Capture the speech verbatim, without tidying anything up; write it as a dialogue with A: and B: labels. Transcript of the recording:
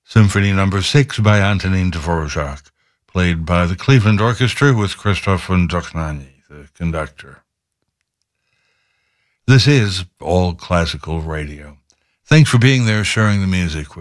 A: Symphony Number Six by Antonin Dvorak, played by the Cleveland Orchestra with Christoph von Dohnanyi, the conductor. This is All Classical Radio. Thanks for being there, sharing the music with